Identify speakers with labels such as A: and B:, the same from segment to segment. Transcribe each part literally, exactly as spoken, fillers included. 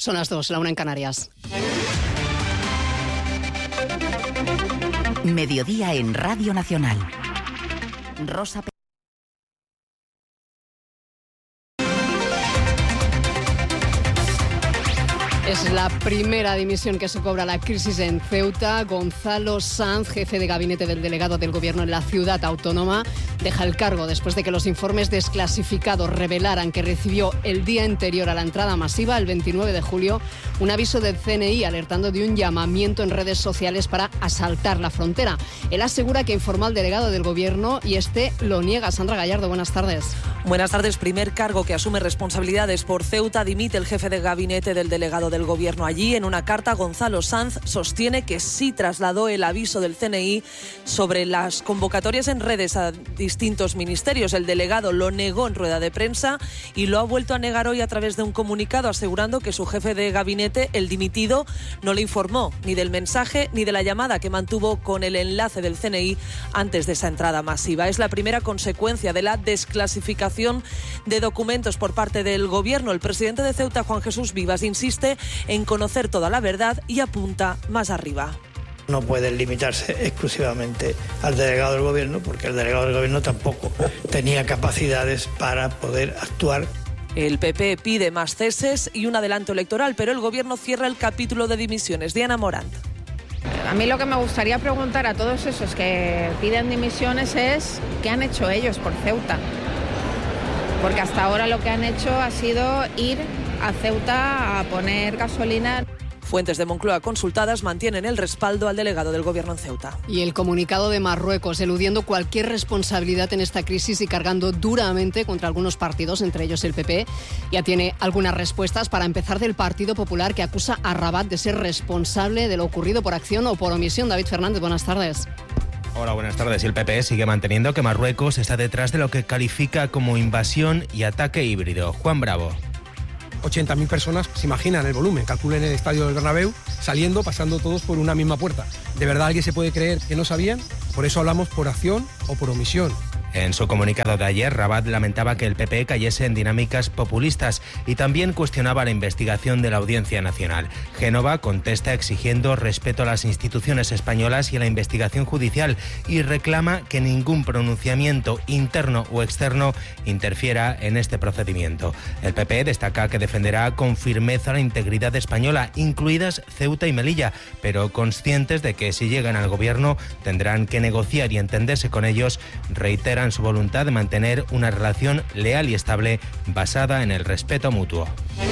A: Son las dos, la una en Canarias.
B: Mediodía en Radio Nacional. Rosa P-
A: Es la primera dimisión que se cobra la crisis en Ceuta. Gonzalo Sanz, jefe de gabinete del delegado del Gobierno en la ciudad autónoma, deja el cargo después de que los informes desclasificados revelaran que recibió el día anterior a la entrada masiva, el veintinueve de julio, un aviso del C N I alertando de un llamamiento en redes sociales para asaltar la frontera. Él asegura que informó al delegado del Gobierno y este lo niega. Sandra Gallardo, buenas tardes.
C: Buenas tardes. Primer cargo que asume responsabilidades por Ceuta. Dimite el jefe de gabinete del delegado del Gobierno allí. En una carta, Gonzalo Sanz sostiene que sí trasladó el aviso del C N I sobre las convocatorias en redes a distintos ministerios. El delegado lo negó en rueda de prensa y lo ha vuelto a negar hoy a través de un comunicado, asegurando que su jefe de gabinete, el dimitido, no le informó ni del mensaje ni de la llamada que mantuvo con el enlace del C N I antes de esa entrada masiva. Es la primera consecuencia de la desclasificación de documentos por parte del Gobierno. El presidente de Ceuta, Juan Jesús Vivas, insiste en conocer toda la verdad y apunta más arriba.
D: No pueden limitarse exclusivamente al delegado del Gobierno, porque el delegado del Gobierno tampoco tenía capacidades para poder actuar.
C: El P P pide más ceses y un adelanto electoral, pero el Gobierno cierra el capítulo de dimisiones. Diana Morant.
E: A mí lo que me gustaría preguntar a todos esos que piden dimisiones es ¿qué han hecho ellos por Ceuta? Porque hasta ahora lo que han hecho ha sido ir a Ceuta a poner gasolina.
C: Fuentes de Moncloa consultadas mantienen el respaldo al delegado del Gobierno en Ceuta.
A: Y el comunicado de Marruecos, eludiendo cualquier responsabilidad en esta crisis y cargando duramente contra algunos partidos, entre ellos el P P, ya tiene algunas respuestas. Para empezar, del Partido Popular, que acusa a Rabat de ser responsable de lo ocurrido por acción o por omisión. David Fernández, buenas tardes.
F: Hola, buenas tardes. El P P sigue manteniendo que Marruecos está detrás de lo que califica como invasión y ataque híbrido. Juan Bravo.
G: ochenta mil personas, se imaginan el volumen, calculen el estadio del Bernabéu, saliendo, pasando todos por una misma puerta. ¿De verdad alguien se puede creer que no sabían? Por eso hablamos por acción o por omisión.
F: En su comunicado de ayer, Rabat lamentaba que el P P cayese en dinámicas populistas y también cuestionaba la investigación de la Audiencia Nacional. Génova contesta exigiendo respeto a las instituciones españolas y a la investigación judicial y reclama que ningún pronunciamiento interno o externo interfiera en este procedimiento. El P P destaca que defenderá con firmeza la integridad española, incluidas Ceuta y Melilla, pero conscientes de que si llegan al gobierno tendrán que negociar y entenderse con ellos. Reiteran su voluntad de mantener una relación leal y estable basada en el respeto mutuo.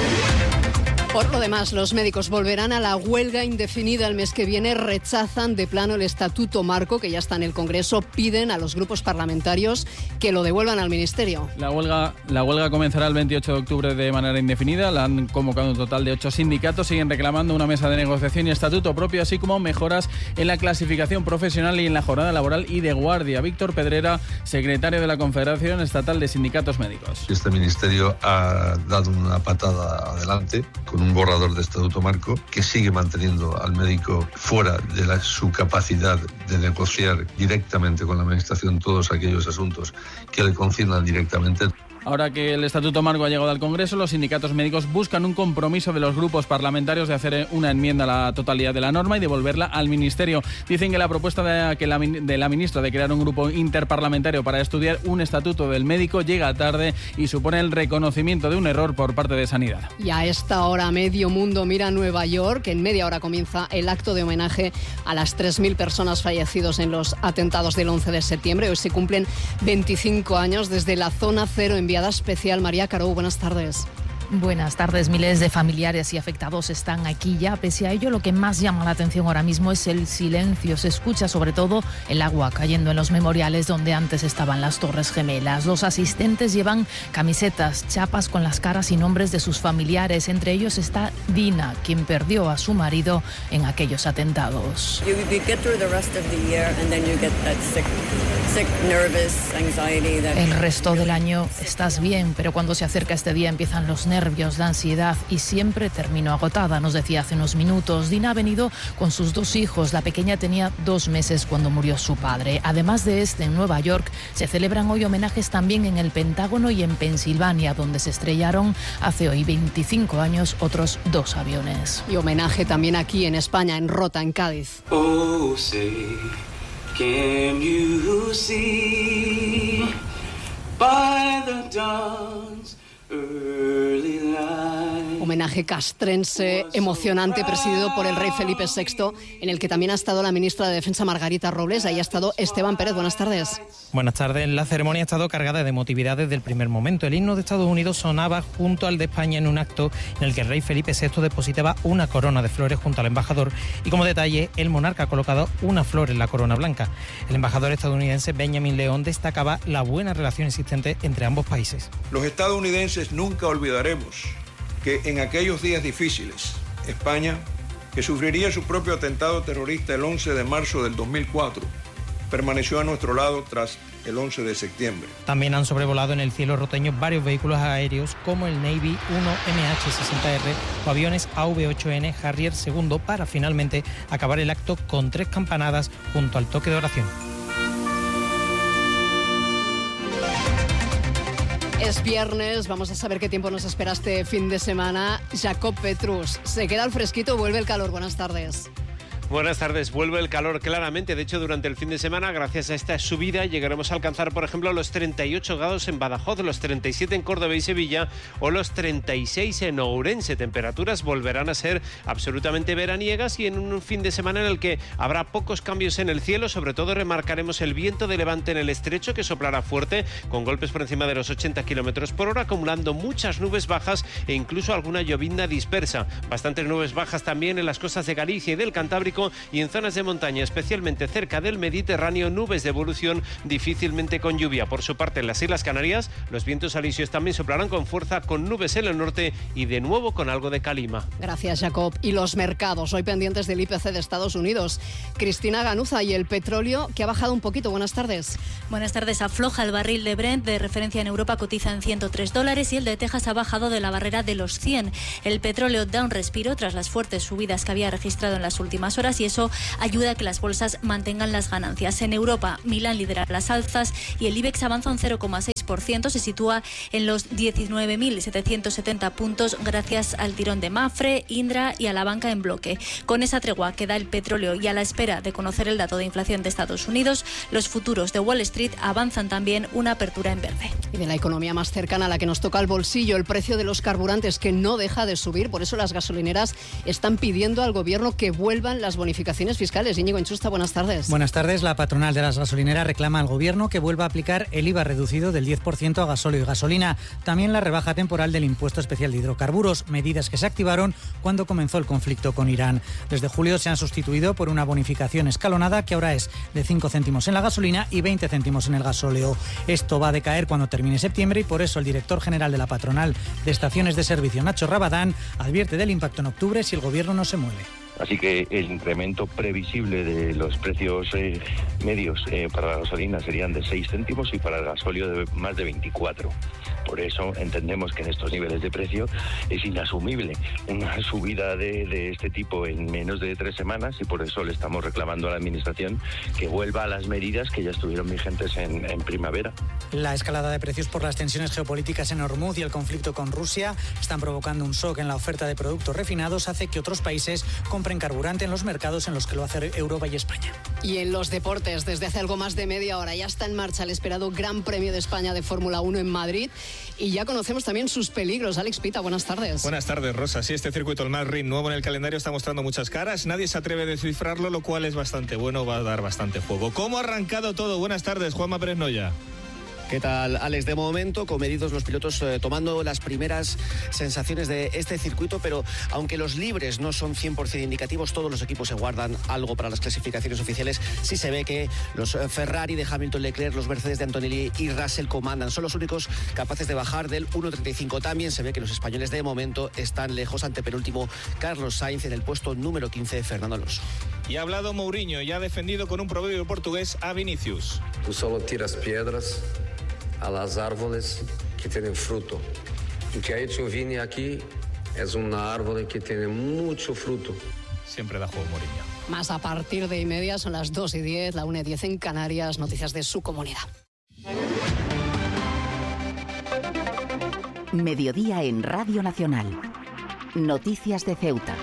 A: Por lo demás, los médicos volverán a la huelga indefinida el mes que viene. Rechazan de plano el Estatuto Marco, que ya está en el Congreso. Piden a los grupos parlamentarios que lo devuelvan al Ministerio.
H: La huelga, la huelga comenzará el veintiocho de octubre de manera indefinida. La han convocado un total de ocho sindicatos. Siguen reclamando una mesa de negociación y estatuto propio, así como mejoras en la clasificación profesional y en la jornada laboral y de guardia. Víctor Pedrera, secretario de la Confederación Estatal de Sindicatos Médicos.
I: Este ministerio ha dado una patada adelante con un borrador de Estatuto Marco que sigue manteniendo al médico fuera de la, su capacidad de negociar directamente con la Administración todos aquellos asuntos que le conciernan directamente.
H: Ahora que el Estatuto Marco ha llegado al Congreso, los sindicatos médicos buscan un compromiso de los grupos parlamentarios de hacer una enmienda a la totalidad de la norma y devolverla al Ministerio. Dicen que la propuesta de, que la, de la ministra de crear un grupo interparlamentario para estudiar un estatuto del médico llega tarde y supone el reconocimiento de un error por parte de Sanidad.
A: Y a esta hora medio mundo mira a Nueva York. En media hora comienza el acto de homenaje a las tres mil personas fallecidas en los atentados del once de septiembre. Hoy se cumplen veinticinco años desde la zona cero en especial. María Carou, buenas tardes.
J: Buenas tardes. Miles de familiares y afectados están aquí ya. Pese a ello, lo que más llama la atención ahora mismo es el silencio. Se escucha sobre todo el agua cayendo en los memoriales donde antes estaban las Torres Gemelas. Los asistentes llevan camisetas, chapas con las caras y nombres de sus familiares. Entre ellos está Dina, quien perdió a su marido en aquellos atentados. El resto del año estás bien, pero cuando se acerca este día empiezan los nervios nervios, la ansiedad y siempre termino agotada, nos decía hace unos minutos. Dina ha venido con sus dos hijos. La pequeña tenía dos meses cuando murió su padre. Además de este, en Nueva York se celebran hoy homenajes también en el Pentágono y en Pensilvania, donde se estrellaron hace hoy veinticinco años otros dos aviones.
A: Y homenaje también aquí en España, en Rota, en Cádiz.
K: Oh, say, can you see by the dawn's early light?
A: Homenaje castrense, emocionante, presidido por el rey Felipe sexto, en el que también ha estado la ministra de Defensa Margarita Robles. Ahí ha estado Esteban Pérez. Buenas tardes.
L: Buenas tardes. La ceremonia ha estado cargada de emotividad desde el primer momento. El himno de Estados Unidos sonaba junto al de España en un acto en el que el rey Felipe sexto depositaba una corona de flores junto al embajador y, como detalle, el monarca ha colocado una flor en la corona blanca. El embajador estadounidense Benjamin León destacaba la buena relación existente entre ambos países.
M: Los estadounidenses nunca olvidaremos que en aquellos días difíciles, España, que sufriría su propio atentado terrorista el once de marzo del dos mil cuatro, permaneció a nuestro lado tras el once de septiembre.
L: También han sobrevolado en el cielo roteño varios vehículos aéreos como el Navy uno M H sesenta R o aviones A V ocho N Harrier segundo para finalmente acabar el acto con tres campanadas junto al toque de oración.
A: Es viernes, vamos a saber qué tiempo nos espera este fin de semana. Jacob Petrus, se queda al fresquito, vuelve el calor. Buenas tardes.
N: Buenas tardes, vuelve el calor claramente. De hecho, durante el fin de semana, gracias a esta subida, llegaremos a alcanzar, por ejemplo, los treinta y ocho grados en Badajoz, los treinta y siete en Córdoba y Sevilla o los treinta y seis en Ourense. Temperaturas volverán a ser absolutamente veraniegas y en un fin de semana en el que habrá pocos cambios en el cielo. Sobre todo remarcaremos el viento de levante en el estrecho, que soplará fuerte, con golpes por encima de los ochenta kilómetros por hora, acumulando muchas nubes bajas e incluso alguna llovizna dispersa. Bastantes nubes bajas también en las costas de Galicia y del Cantábrico, y en zonas de montaña, especialmente cerca del Mediterráneo, nubes de evolución difícilmente con lluvia. Por su parte, en las Islas Canarias, los vientos alisios también soplarán con fuerza, con nubes en el norte y de nuevo con algo de calima.
A: Gracias, Jacob. Y los mercados, hoy pendientes del I P C de Estados Unidos. Cristina Ganuza, y el petróleo, que ha bajado un poquito. Buenas tardes.
O: Buenas tardes. Afloja el barril de Brent, de referencia en Europa, cotiza en ciento tres dólares y el de Texas ha bajado de la barrera de los cien. El petróleo da un respiro tras las fuertes subidas que había registrado en las últimas horas y eso ayuda a que las bolsas mantengan las ganancias. En Europa, Milán lidera las alzas y el IBEX avanza un cero coma seis por ciento, se sitúa en los diecinueve mil setecientos setenta puntos gracias al tirón de Mafre, Indra y a la banca en bloque. Con esa tregua que da el petróleo y a la espera de conocer el dato de inflación de Estados Unidos, los futuros de Wall Street avanzan también una apertura en verde.
A: Y de la economía más cercana a la que nos toca el bolsillo, el precio de los carburantes, que no deja de subir. Por eso las gasolineras están pidiendo al gobierno que vuelvan las bonificaciones fiscales. Íñigo Inchusta, buenas tardes.
P: Buenas tardes. La patronal de las gasolineras reclama al gobierno que vuelva a aplicar el I V A reducido del diez por ciento a gasóleo y gasolina. También la rebaja temporal del impuesto especial de hidrocarburos, medidas que se activaron cuando comenzó el conflicto con Irán. Desde julio se han sustituido por una bonificación escalonada que ahora es de cinco céntimos en la gasolina y veinte céntimos en el gasóleo. Esto va a decaer cuando termine septiembre y por eso el director general de la patronal de estaciones de servicio, Nacho Rabadán, advierte del impacto en octubre si el gobierno no se mueve.
Q: Así que el incremento previsible de los precios eh, medios eh, para la gasolina serían de seis céntimos y para el gasóleo de más de veinticuatro. Por eso entendemos que en estos niveles de precio es inasumible una subida de, de este tipo en menos de tres semanas y por eso le estamos reclamando a la Administración que vuelva a las medidas que ya estuvieron vigentes en, en primavera.
P: La escalada de precios por las tensiones geopolíticas en Hormuz y el conflicto con Rusia están provocando un shock en la oferta de productos refinados, hace que otros países compren carburante en los mercados en los que lo hace Europa y España.
A: Y en los deportes, desde hace algo más de media hora ya está en marcha el esperado Gran Premio de España de Fórmula uno en Madrid y ya conocemos también sus peligros. Alex Pita, buenas tardes.
R: Buenas tardes, Rosa. Sí, este circuito, el Nürburgring, nuevo en el calendario, está mostrando muchas caras. Nadie se atreve a descifrarlo, lo cual es bastante bueno, va a dar bastante juego. ¿Cómo ha arrancado todo? Buenas tardes, Juanma Pérez Noya.
S: ¿Qué tal, Alex? De momento, comedidos los pilotos eh, tomando las primeras sensaciones de este circuito, pero aunque los libres no son cien por ciento indicativos, todos los equipos se guardan algo para las clasificaciones oficiales. Sí se ve que los Ferrari de Hamilton, Leclerc, los Mercedes de Antonelli y Russell comandan. Son los únicos capaces de bajar del uno treinta y cinco. También se ve que los españoles de momento están lejos, ante penúltimo Carlos Sainz, en el puesto número quince, Fernando Alonso.
R: Y ha hablado Mourinho y ha defendido con un proverbio portugués a Vinicius.
T: Tú solo tiras piedras a las árboles que tienen fruto. que ha hecho Vini aquí es una árbol que tiene mucho fruto.
R: Siempre da juego Mourinho.
A: Más a partir de y media, son las dos y diez, la una y diez en Canarias, noticias de su comunidad.
B: Mediodía en Radio Nacional. Noticias de Ceuta.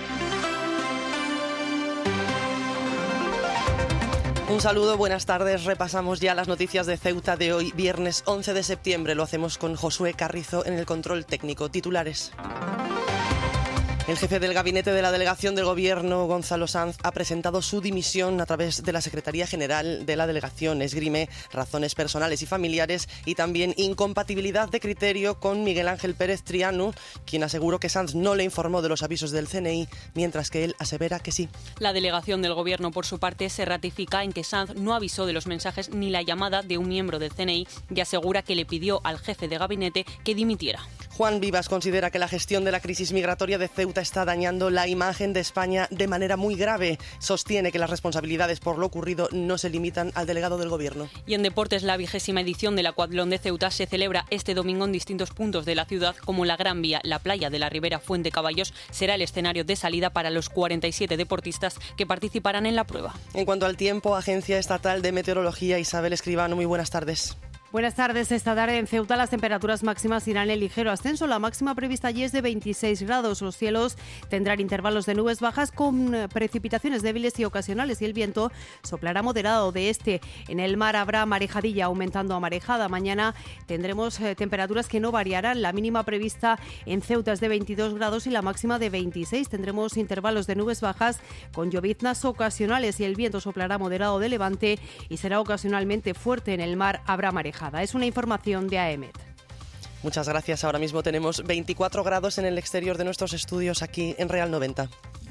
U: Un saludo, buenas tardes. Repasamos ya las noticias de Ceuta de hoy, viernes once de septiembre. Lo hacemos con Josué Carrizo en el control técnico. Titulares. El jefe del gabinete de la delegación del Gobierno, Gonzalo Sanz, ha presentado su dimisión a través de la Secretaría General de la delegación. Esgrime razones personales y familiares y también incompatibilidad de criterio con Miguel Ángel Pérez Triano, quien aseguró que Sanz no le informó de los avisos del C N I, mientras que él asevera que sí.
V: La delegación del Gobierno, por su parte, se ratifica en que Sanz no avisó de los mensajes ni la llamada de un miembro del C N I y asegura que le pidió al jefe de gabinete que dimitiera.
U: Juan Vivas considera que la gestión de la crisis migratoria de Ceuta está dañando la imagen de España de manera muy grave. Sostiene que las responsabilidades por lo ocurrido no se limitan al delegado del Gobierno.
V: Y en deportes, la vigésima edición del Aquatlón de Ceuta se celebra este domingo en distintos puntos de la ciudad, como la Gran Vía. La playa de la Ribera Fuente Caballos será el escenario de salida para los cuarenta y siete deportistas que participarán en la prueba.
U: En cuanto al tiempo, Agencia Estatal de Meteorología, Isabel Escribano, muy buenas tardes.
W: Buenas tardes. Esta tarde en Ceuta las temperaturas máximas irán en ligero ascenso. La máxima prevista allí es de veintiséis grados. Los cielos tendrán intervalos de nubes bajas con precipitaciones débiles y ocasionales y el viento soplará moderado de este. En el mar habrá marejadilla aumentando a marejada. Mañana tendremos eh, temperaturas que no variarán. La mínima prevista en Ceuta es de veintidós grados y la máxima de veintiséis. Tendremos intervalos de nubes bajas con lloviznas ocasionales y el viento soplará moderado de levante y será ocasionalmente fuerte. En el mar habrá marejada. Es una información de A E M E T.
U: Muchas gracias. Ahora mismo tenemos veinticuatro grados en el exterior de nuestros estudios aquí en Real noventa.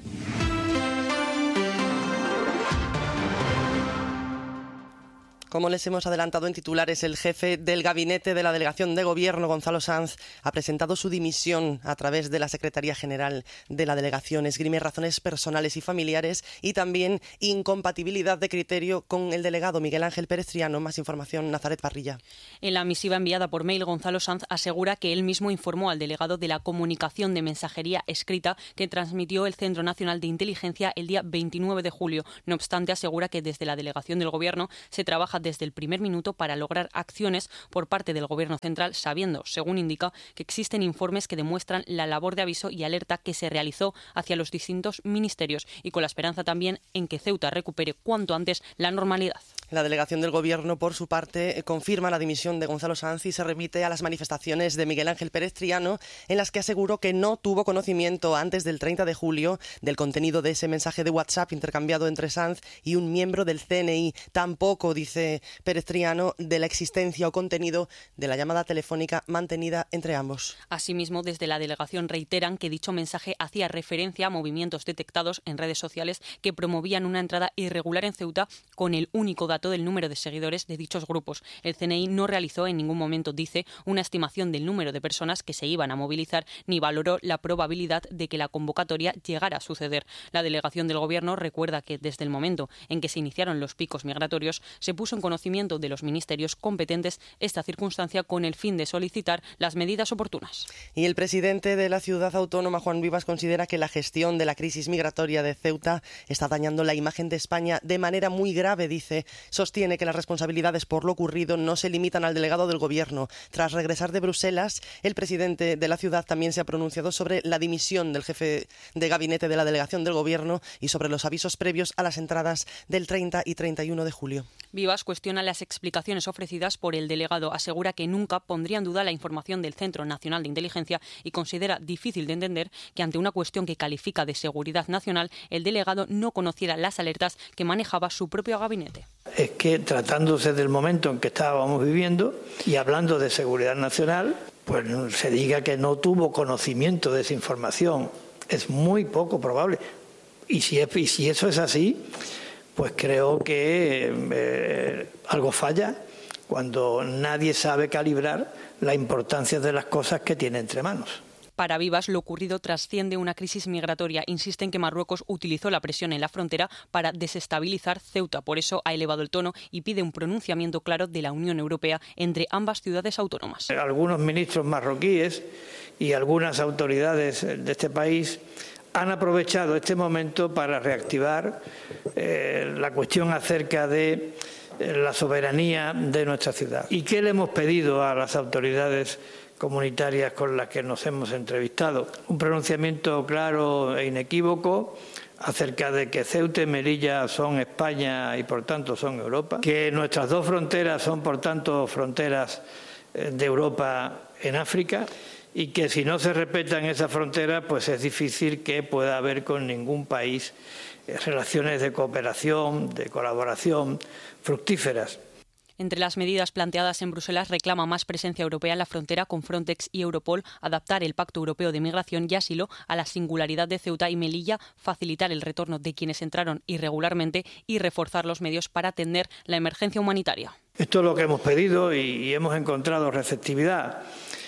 U: Como les hemos adelantado en titulares, el jefe del gabinete de la delegación de Gobierno, Gonzalo Sanz, ha presentado su dimisión a través de la Secretaría General de la delegación. Esgrime razones personales y familiares y también incompatibilidad de criterio con el delegado Miguel Ángel Pérez Triano. Más información, Nazaret Parrilla.
V: En la misiva enviada por mail, Gonzalo Sanz asegura que él mismo informó al delegado de la comunicación de mensajería escrita que transmitió el Centro Nacional de Inteligencia el día veintinueve de julio. No obstante, asegura que desde la delegación del Gobierno se trabaja desde el primer minuto para lograr acciones por parte del Gobierno central, sabiendo, según indica, que existen informes que demuestran la labor de aviso y alerta que se realizó hacia los distintos ministerios y con la esperanza también en que Ceuta recupere cuanto antes la normalidad.
U: La delegación del Gobierno, por su parte, confirma la dimisión de Gonzalo Sanz y se remite a las manifestaciones de Miguel Ángel Pérez Triano, en las que aseguró que no tuvo conocimiento antes del treinta de julio del contenido de ese mensaje de WhatsApp intercambiado entre Sanz y un miembro del C N I. Tampoco, dice Pérez Triano, de la existencia o contenido de la llamada telefónica mantenida entre ambos.
V: Asimismo, desde la delegación reiteran que dicho mensaje hacía referencia a movimientos detectados en redes sociales que promovían una entrada irregular en Ceuta con el único dato del número de seguidores de dichos grupos. El C N I no realizó en ningún momento, dice, una estimación del número de personas que se iban a movilizar ni valoró la probabilidad de que la convocatoria llegara a suceder. La delegación del Gobierno recuerda que desde el momento en que se iniciaron los picos migratorios se puso en conocimiento de los ministerios competentes esta circunstancia con el fin de solicitar las medidas oportunas.
U: Y el presidente de la ciudad autónoma, Juan Vivas, considera que la gestión de la crisis migratoria de Ceuta está dañando la imagen de España de manera muy grave, dice. Sostiene que las responsabilidades por lo ocurrido no se limitan al delegado del Gobierno. Tras regresar de Bruselas, el presidente de la ciudad también se ha pronunciado sobre la dimisión del jefe de gabinete de la delegación del Gobierno y sobre los avisos previos a las entradas del treinta y treinta y uno de julio.
V: Vivas cuestiona las explicaciones ofrecidas por el delegado. Asegura que nunca pondría en duda la información del Centro Nacional de Inteligencia y considera difícil de entender que ante una cuestión que califica de seguridad nacional, el delegado no conociera las alertas que manejaba su propio gabinete.
D: Es que tratándose del momento en que estábamos viviendo y hablando de seguridad nacional, pues se diga que no tuvo conocimiento de esa información. Es muy poco probable. Y si, es, y si eso es así, pues creo que eh, algo falla cuando nadie sabe calibrar la importancia de las cosas que tiene entre manos.
V: Para Vivas, lo ocurrido trasciende una crisis migratoria. Insisten que Marruecos utilizó la presión en la frontera para desestabilizar Ceuta. Por eso ha elevado el tono y pide un pronunciamiento claro de la Unión Europea entre ambas ciudades autónomas.
D: Algunos ministros marroquíes y algunas autoridades de este país han aprovechado este momento para reactivar eh, la cuestión acerca de eh, la soberanía de nuestra ciudad. ¿Y qué le hemos pedido a las autoridades comunitarias con las que nos hemos entrevistado? Un pronunciamiento claro e inequívoco acerca de que Ceuta y Melilla son España y por tanto son Europa, que nuestras dos fronteras son por tanto fronteras de Europa en África, y que si no se respetan esas fronteras, pues es difícil que pueda haber con ningún país relaciones de cooperación, de colaboración fructíferas.
V: Entre las medidas planteadas en Bruselas reclama más presencia europea en la frontera con Frontex y Europol, adaptar el Pacto Europeo de Migración y Asilo a la singularidad de Ceuta y Melilla, facilitar el retorno de quienes entraron irregularmente y reforzar los medios para atender la emergencia humanitaria.
D: Esto es lo que hemos pedido y hemos encontrado receptividad.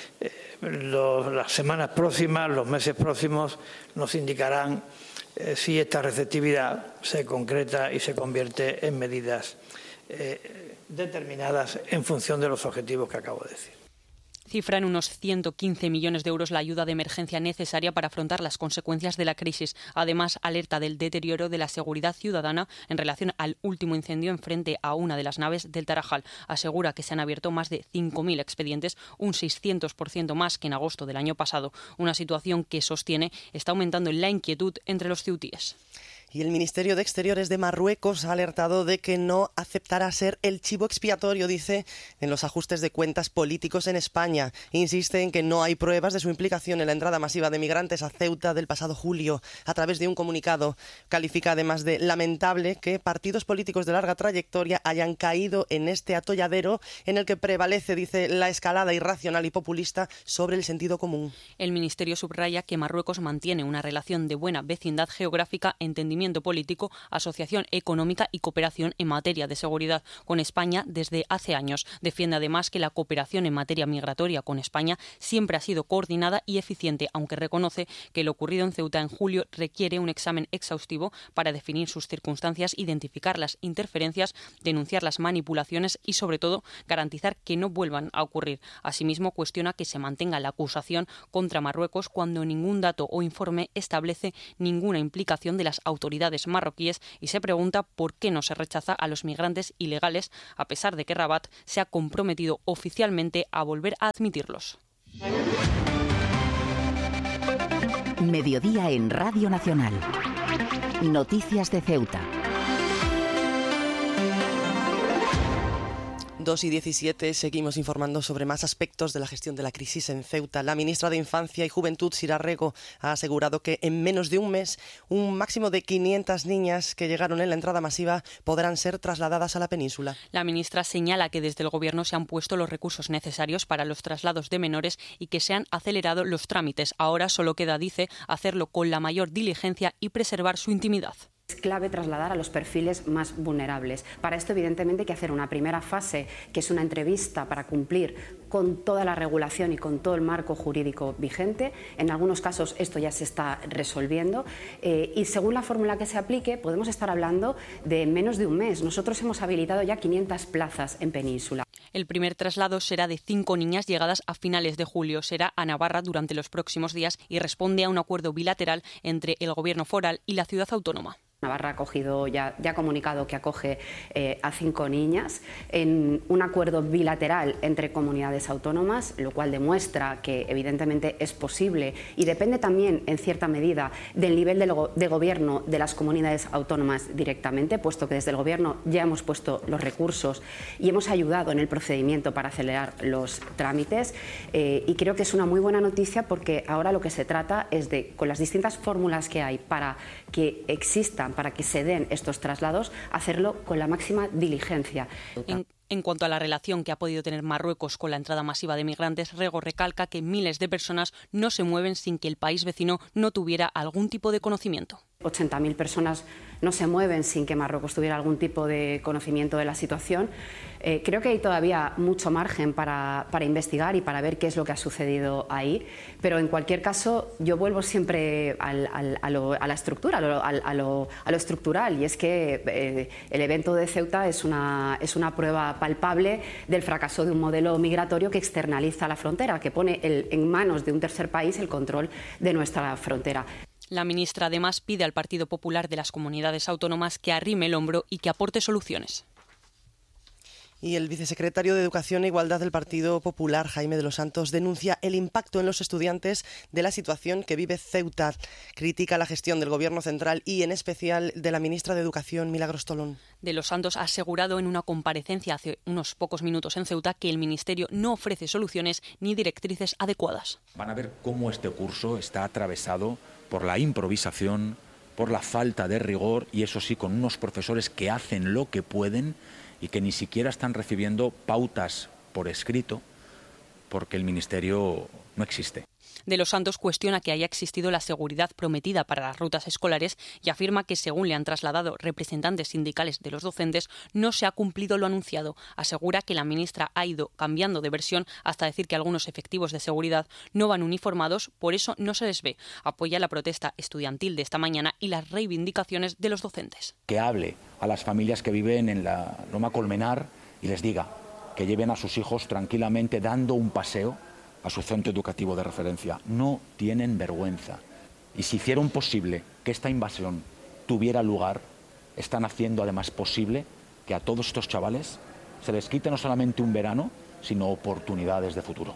D: Los, las semanas próximas, los meses próximos nos indicarán eh, si esta receptividad se concreta y se convierte en medidas eh, determinadas en función de los objetivos que acabo de decir.
V: Cifra en unos ciento quince millones de euros la ayuda de emergencia necesaria para afrontar las consecuencias de la crisis. Además, alerta del deterioro de la seguridad ciudadana en relación al último incendio en frente a una de las naves del Tarajal. Asegura que se han abierto más de cinco mil expedientes, un seiscientos por ciento más que en agosto del año pasado. Una situación que, sostiene, está aumentando la inquietud entre los ceutíes.
U: Y el Ministerio de Exteriores de Marruecos ha alertado de que no aceptará ser el chivo expiatorio, dice, en los ajustes de cuentas políticos en España. Insiste en que no hay pruebas de su implicación en la entrada masiva de migrantes a Ceuta del pasado julio. A través de un comunicado, califica además de lamentable que partidos políticos de larga trayectoria hayan caído en este atolladero en el que prevalece, dice, la escalada irracional y populista sobre el sentido común.
V: El Ministerio subraya que Marruecos mantiene una relación de buena vecindad geográfica, entendimiento político, asociación económica y cooperación en materia de seguridad con España desde hace años. Defiende además que la cooperación en materia migratoria con España siempre ha sido coordinada y eficiente, aunque reconoce que lo ocurrido en Ceuta en julio requiere un examen exhaustivo para definir sus circunstancias, identificar las interferencias, denunciar las manipulaciones y, sobre todo, garantizar que no vuelvan a ocurrir. Asimismo, cuestiona que se mantenga la acusación contra Marruecos cuando ningún dato o informe establece ninguna implicación de las autoridades marroquíes y se pregunta por qué no se rechaza a los migrantes ilegales, a pesar de que Rabat se ha comprometido oficialmente a volver a admitirlos.
B: Mediodía en Radio Nacional. Noticias de Ceuta.
U: dos y diecisiete, seguimos informando sobre más aspectos de la gestión de la crisis en Ceuta. La ministra de Infancia y Juventud, Sira Rego, ha asegurado que en menos de un mes un máximo de quinientas niñas que llegaron en la entrada masiva podrán ser trasladadas a la península.
V: La ministra señala que desde el Gobierno se han puesto los recursos necesarios para los traslados de menores y que se han acelerado los trámites. Ahora solo queda, dice, hacerlo con la mayor diligencia y preservar su intimidad.
C: Es clave trasladar a los perfiles más vulnerables. Para esto, evidentemente, hay que hacer una primera fase, que es una entrevista para cumplir con toda la regulación y con todo el marco jurídico vigente. En algunos casos esto ya se está resolviendo eh, y según la fórmula que se aplique podemos estar hablando de menos de un mes. Nosotros hemos habilitado ya quinientas plazas en Península.
V: El primer traslado será de cinco niñas llegadas a finales de julio. Será a Navarra durante los próximos días y responde a un acuerdo bilateral entre el Gobierno foral y la ciudad autónoma.
C: Navarra ha acogido, ya, ya ha comunicado que acoge eh, a cinco niñas en un acuerdo bilateral entre comunidades autónomas, lo cual demuestra que evidentemente es posible y depende también en cierta medida del nivel de, lo, de gobierno de las comunidades autónomas directamente, puesto que desde el Gobierno ya hemos puesto los recursos y hemos ayudado en el procedimiento para acelerar los trámites eh, y creo que es una muy buena noticia porque ahora lo que se trata es de, con las distintas fórmulas que hay para que existan, para que se den estos traslados, hacerlo con la máxima diligencia.
V: En, en cuanto a la relación que ha podido tener Marruecos con la entrada masiva de migrantes, Rego recalca que miles de personas no se mueven sin que el país vecino no tuviera algún tipo de conocimiento.
C: ochenta mil personas no se mueven sin que Marruecos tuviera algún tipo de conocimiento de la situación. Eh, creo que hay todavía mucho margen para, para investigar y para ver qué es lo que ha sucedido ahí, pero en cualquier caso yo vuelvo siempre al, al, a, lo, a la estructura, a lo, a lo, a lo estructural, y es que eh, el evento de Ceuta es una, es una prueba palpable del fracaso de un modelo migratorio que externaliza la frontera, que pone el, en manos de un tercer país el control de nuestra frontera.
V: La ministra además pide al Partido Popular de las comunidades autónomas que arrime el hombro y que aporte soluciones.
U: Y el vicesecretario de Educación e Igualdad del Partido Popular, Jaime de los Santos, denuncia el impacto en los estudiantes de la situación que vive Ceuta. Critica la gestión del Gobierno central y, en especial, de la ministra de Educación, Milagros Tolón.
V: De los Santos ha asegurado en una comparecencia hace unos pocos minutos en Ceuta que el Ministerio no ofrece soluciones ni directrices adecuadas.
E: Van a ver cómo este curso está atravesado por la improvisación, por la falta de rigor y, eso sí, con unos profesores que hacen lo que pueden y que ni siquiera están recibiendo pautas por escrito porque el Ministerio no existe.
V: De los Santos cuestiona que haya existido la seguridad prometida para las rutas escolares y afirma que, según le han trasladado representantes sindicales de los docentes, no se ha cumplido lo anunciado. Asegura que la ministra ha ido cambiando de versión hasta decir que algunos efectivos de seguridad no van uniformados, por eso no se les ve. Apoya la protesta estudiantil de esta mañana y las reivindicaciones de los docentes.
E: Que hable a las familias que viven en la Loma Colmenar y les diga que lleven a sus hijos tranquilamente dando un paseo a su centro educativo de referencia. No tienen vergüenza. Y si hicieron posible que esta invasión tuviera lugar, están haciendo además posible que a todos estos chavales se les quite no solamente un verano, sino oportunidades de futuro.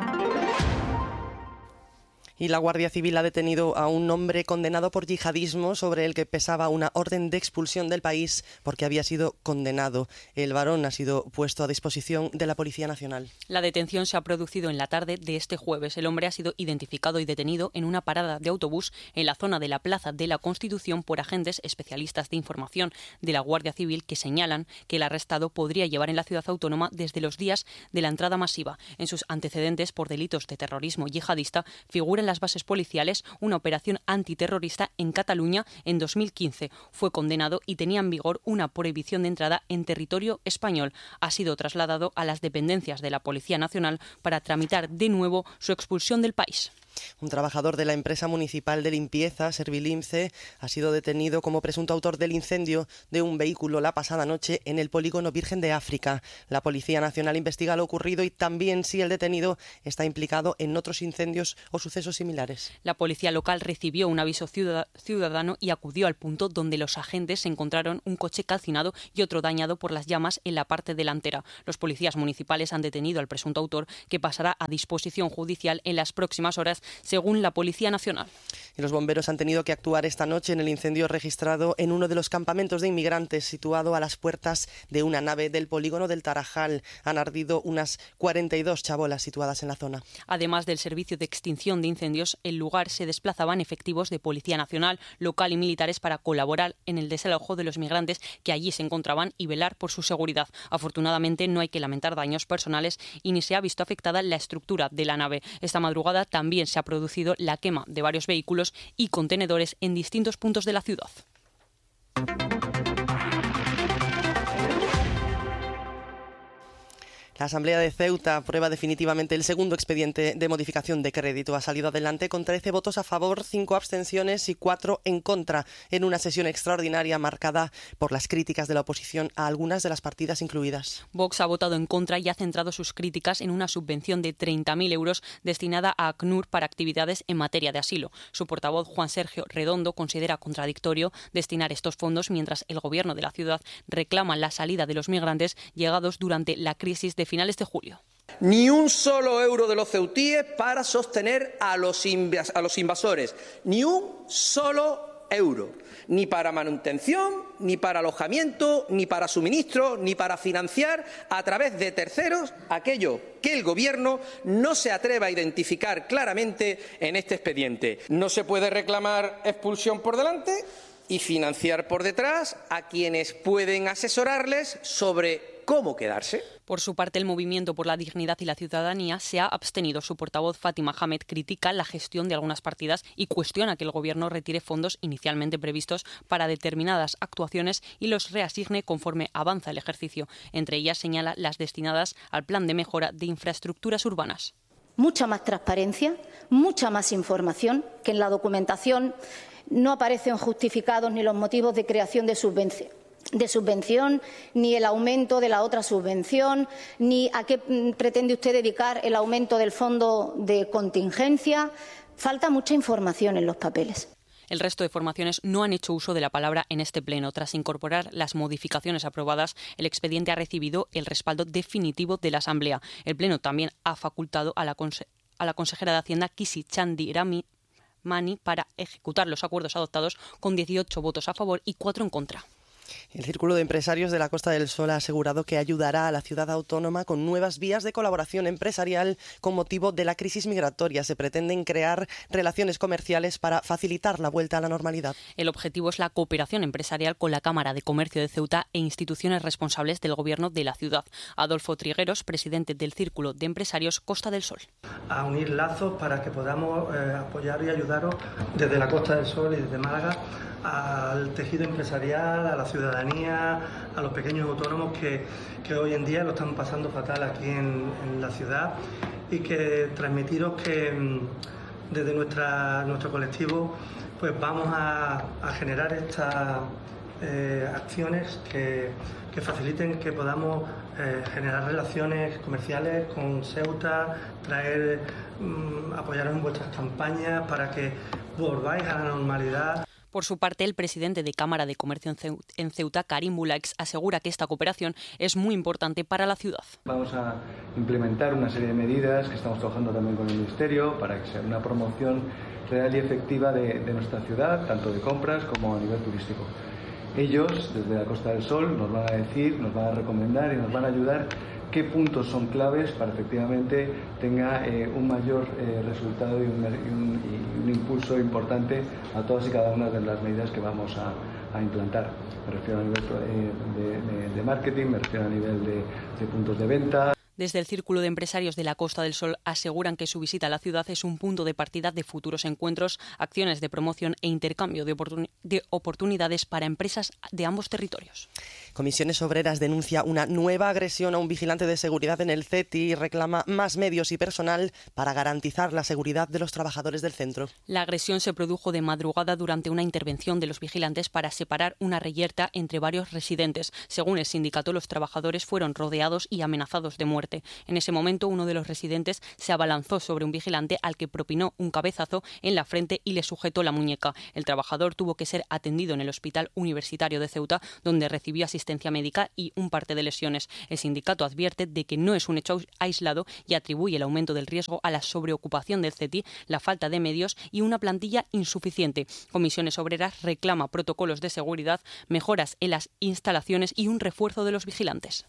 U: Y la Guardia Civil ha detenido a un hombre condenado por yihadismo sobre el que pesaba una orden de expulsión del país porque había sido condenado. El varón ha sido puesto a disposición de la Policía Nacional.
V: La detención se ha producido en la tarde de este jueves. El hombre ha sido identificado y detenido en una parada de autobús en la zona de la Plaza de la Constitución por agentes especialistas de información de la Guardia Civil que señalan que el arrestado podría llevar en la ciudad autónoma desde los días de la entrada masiva. En sus antecedentes por delitos de terrorismo yihadista figuran las bases policiales una operación antiterrorista en Cataluña en dos mil quince. Fue condenado y tenía en vigor una prohibición de entrada en territorio español. Ha sido trasladado a las dependencias de la Policía Nacional para tramitar de nuevo su expulsión del país.
U: Un trabajador de la empresa municipal de limpieza, Servilimce, ha sido detenido como presunto autor del incendio de un vehículo la pasada noche en el polígono Virgen de África. La Policía Nacional investiga lo ocurrido y también si el detenido está implicado en otros incendios o sucesos similares.
V: La policía local recibió un aviso ciudadano y acudió al punto donde los agentes encontraron un coche calcinado y otro dañado por las llamas en la parte delantera. Los policías municipales han detenido al presunto autor, que pasará a disposición judicial en las próximas horas, según la Policía Nacional.
U: Y los bomberos han tenido que actuar esta noche en el incendio registrado en uno de los campamentos de inmigrantes situado a las puertas de una nave del polígono del Tarajal. Han ardido unas cuarenta y dos chabolas situadas en la zona.
V: Además del servicio de extinción de incendios, el lugar se desplazaban efectivos de Policía Nacional, local y militares para colaborar en el desalojo de los migrantes que allí se encontraban y velar por su seguridad. Afortunadamente no hay que lamentar daños personales y ni se ha visto afectada la estructura de la nave. Esta madrugada también se ha producido la quema de varios vehículos y contenedores en distintos puntos de la ciudad.
U: La Asamblea de Ceuta aprueba definitivamente el segundo expediente de modificación de crédito. Ha salido adelante con trece votos a favor, cinco abstenciones y cuatro en contra, en una sesión extraordinaria marcada por las críticas de la oposición a algunas de las partidas incluidas.
V: Vox ha votado en contra y ha centrado sus críticas en una subvención de treinta mil euros destinada a ACNUR para actividades en materia de asilo. Su portavoz, Juan Sergio Redondo, considera contradictorio destinar estos fondos mientras el Gobierno de la ciudad reclama la salida de los migrantes llegados durante la crisis de finales de julio.
F: Ni un solo euro de los ceutíes para sostener a los, invas- a los invasores. Ni un solo euro. Ni para manutención, ni para alojamiento, ni para suministro, ni para financiar a través de terceros aquello que el Gobierno no se atreva a identificar claramente en este expediente. No se puede reclamar expulsión por delante y financiar por detrás a quienes pueden asesorarles sobre cómo quedarse.
V: Por su parte, el Movimiento por la Dignidad y la Ciudadanía se ha abstenido. Su portavoz, Fátima Hamed, critica la gestión de algunas partidas y cuestiona que el Gobierno retire fondos inicialmente previstos para determinadas actuaciones y los reasigne conforme avanza el ejercicio. Entre ellas señala las destinadas al Plan de Mejora de Infraestructuras Urbanas.
G: Mucha más transparencia, mucha más información, que en la documentación no aparecen justificados ni los motivos de creación de subvención. de subvención, ni el aumento de la otra subvención, ni a qué pretende usted dedicar el aumento del fondo de contingencia. Falta mucha información en los papeles.
V: El resto de formaciones no han hecho uso de la palabra en este pleno. Tras incorporar las modificaciones aprobadas, el expediente ha recibido el respaldo definitivo de la Asamblea. El pleno también ha facultado a la, conse- a la consejera de Hacienda, Kisi Chandirami Mani, para ejecutar los acuerdos adoptados con dieciocho votos a favor y cuatro en contra.
U: El Círculo de Empresarios de la Costa del Sol ha asegurado que ayudará a la ciudad autónoma con nuevas vías de colaboración empresarial con motivo de la crisis migratoria. Se pretenden crear relaciones comerciales para facilitar la vuelta a la normalidad.
V: El objetivo es la cooperación empresarial con la Cámara de Comercio de Ceuta e instituciones responsables del Gobierno de la ciudad. Adolfo Trigueros, presidente del Círculo de Empresarios Costa del Sol.
H: A unir lazos para que podamos eh, apoyar y ayudaros desde la Costa del Sol y desde Málaga al tejido empresarial, a la ciudadanía, a los pequeños autónomos que, que hoy en día lo están pasando fatal aquí en, en la ciudad, y que transmitiros que desde nuestra, nuestro colectivo pues vamos a, a generar estas eh, acciones que, que faciliten que podamos eh, generar relaciones comerciales con Ceuta, traer, mm, apoyaros en vuestras campañas para que volváis a la normalidad.
V: Por su parte, el presidente de Cámara de Comercio en Ceuta, Karim Bulaix, asegura que esta cooperación es muy importante para la ciudad.
I: Vamos a implementar una serie de medidas que estamos trabajando también con el Ministerio para que sea una promoción real y efectiva de, de nuestra ciudad, tanto de compras como a nivel turístico. Ellos, desde la Costa del Sol, nos van a decir, nos van a recomendar y nos van a ayudar qué puntos son claves para efectivamente tenga eh, un mayor eh, resultado y un, y, un, y un impulso importante a todas y cada una de las medidas que vamos a, a implantar. Me refiero a nivel eh, de, de, de marketing, me refiero a nivel de, de puntos de venta.
V: Desde el Círculo de Empresarios de la Costa del Sol aseguran que su visita a la ciudad es un punto de partida de futuros encuentros, acciones de promoción e intercambio de, oportun- de oportunidades para empresas de ambos territorios.
U: Comisiones Obreras denuncia una nueva agresión a un vigilante de seguridad en el C E T I y reclama más medios y personal para garantizar la seguridad de los trabajadores del centro.
V: La agresión se produjo de madrugada durante una intervención de los vigilantes para separar una reyerta entre varios residentes. Según el sindicato, los trabajadores fueron rodeados y amenazados de muerte. En ese momento, uno de los residentes se abalanzó sobre un vigilante al que propinó un cabezazo en la frente y le sujetó la muñeca. El trabajador tuvo que ser atendido en el Hospital Universitario de Ceuta, donde recibió asistencia médica y un parte de lesiones. El sindicato advierte de que no es un hecho aislado y atribuye el aumento del riesgo a la sobreocupación del C E T I, la falta de medios y una plantilla insuficiente. Comisiones Obreras reclama protocolos de seguridad, mejoras en las instalaciones y un refuerzo de los vigilantes.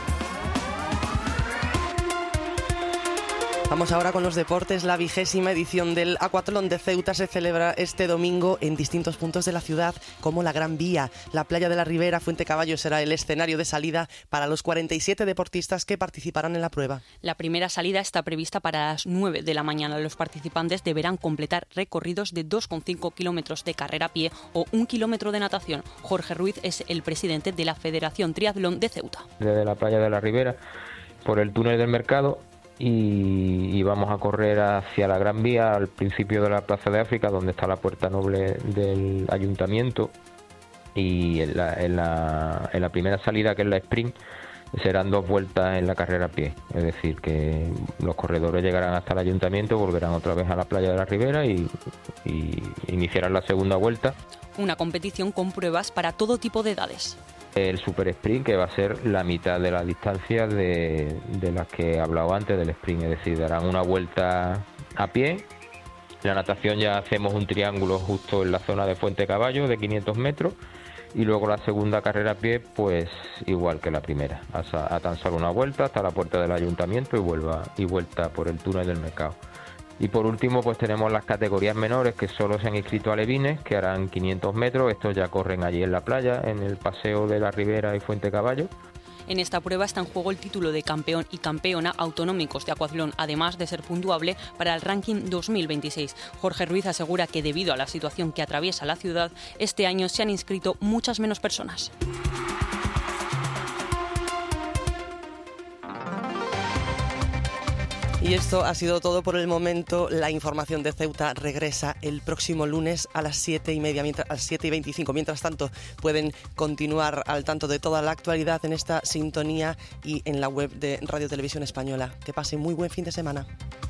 U: Vamos ahora con los deportes. La vigésima edición del Aquatlón de Ceuta se celebra este domingo en distintos puntos de la ciudad, como la Gran Vía. La playa de la Ribera, Fuente Caballo, será el escenario de salida para los cuarenta y siete deportistas que participarán en la prueba.
V: La primera salida está prevista para las nueve de la mañana. Los participantes deberán completar recorridos de dos coma cinco kilómetros de carrera a pie o un kilómetro de natación. Jorge Ruiz es el presidente de la Federación Triatlón de Ceuta.
X: Desde la playa de la Ribera, por el túnel del Mercado, Y, y vamos a correr hacia la Gran Vía, al principio de la Plaza de África, donde está la puerta noble del ayuntamiento, y en la, en la, en la primera salida, que es la sprint, serán dos vueltas en la carrera a pie, es decir, que los corredores llegarán hasta el ayuntamiento, volverán otra vez a la playa de la Ribera y, y iniciarán la segunda vuelta.
V: Una competición con pruebas para todo tipo de edades.
X: El super sprint, que va a ser la mitad de la distancia de, de las que he hablado antes del sprint, es decir, darán una vuelta a pie. La natación ya hacemos un triángulo justo en la zona de Fuente Caballo de quinientos metros, y luego la segunda carrera a pie, pues igual que la primera, a, a tan solo una vuelta hasta la puerta del ayuntamiento y, vuelva, y vuelta por el túnel del Mercado. Y por último, pues tenemos las categorías menores, que solo se han inscrito alevines, que harán quinientos metros. Estos ya corren allí en la playa, en el paseo de la Ribera y Fuente Caballo.
V: En esta prueba está en juego el título de campeón y campeona autonómicos de acuatlón, además de ser puntuable para el ranking dos mil veintiséis. Jorge Ruiz asegura que debido a la situación que atraviesa la ciudad, este año se han inscrito muchas menos personas.
U: Y esto ha sido todo por el momento. La información de Ceuta regresa el próximo lunes a las siete y media, mientras, a las siete y veinticinco. Mientras tanto, pueden continuar al tanto de toda la actualidad en esta sintonía y en la web de Radio Televisión Española. Que pasen muy buen fin de semana.